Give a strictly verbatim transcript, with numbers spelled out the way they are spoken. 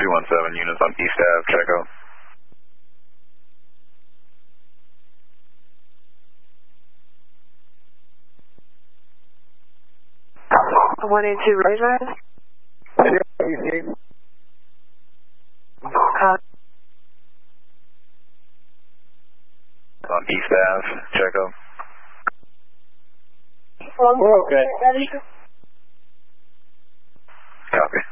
two one seven units on East Ave, check out. one eight two Razor. On East Ave, check out. We're okay. Copy.